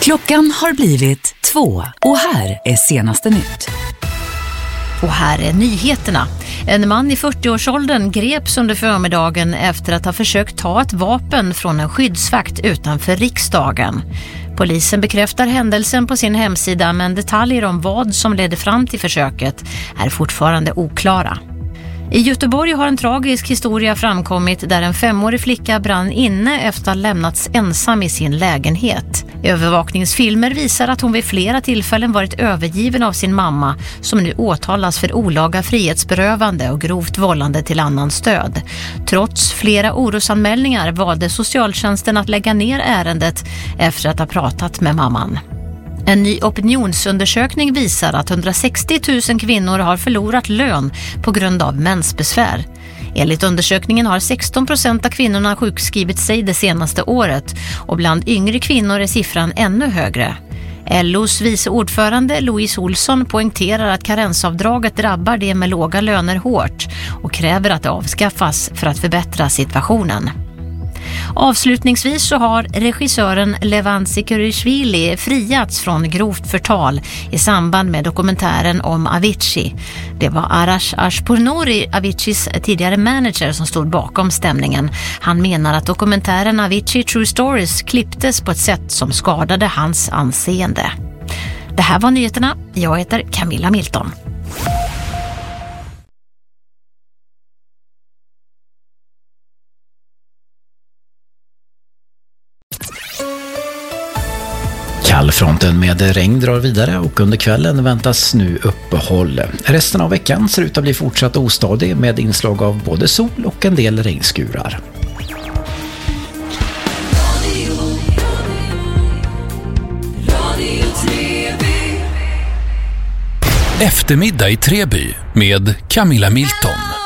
Klockan har blivit 2 och här är senaste nytt. Och här är nyheterna. En man i 40-årsåldern greps under förmiddagen efter att ha försökt ta ett vapen från en skyddsvakt utanför riksdagen. Polisen bekräftar händelsen på sin hemsida, men detaljer om vad som ledde fram till försöket är fortfarande oklara. I Göteborg har en tragisk historia framkommit där en 5-årig flicka brann inne efter att ha lämnats ensam i sin lägenhet. Övervakningsfilmer visar att hon vid flera tillfällen varit övergiven av sin mamma, som nu åtalas för olaga frihetsberövande och grovt vållande till annans död. Trots flera orosanmälningar valde socialtjänsten att lägga ner ärendet efter att ha pratat med mamman. En ny opinionsundersökning visar att 160 000 kvinnor har förlorat lön på grund av mensbesvär. Enligt undersökningen har 16% av kvinnorna sjukskrivit sig det senaste året, och bland yngre kvinnor är siffran ännu högre. LOs vice ordförande Louise Olsson poängterar att karensavdraget drabbar de med låga löner hårt och kräver att det avskaffas för att förbättra situationen. Avslutningsvis så har regissören Levan Sikirishvili friats från grovt förtal i samband med dokumentären om Avicii. Det var Arash Ashpournouri, Aviciis tidigare manager, som stod bakom stämningen. Han menar att dokumentären Avicii True Stories klipptes på ett sätt som skadade hans anseende. Det här var nyheterna. Jag heter Camilla Milton. Kallfronten med regn drar vidare och under kvällen väntas nu uppehåll. Resten av veckan ser ut att bli fortsatt ostadig med inslag av både sol och en del regnskurar. Eftermiddag i Treby med Camilla Milton.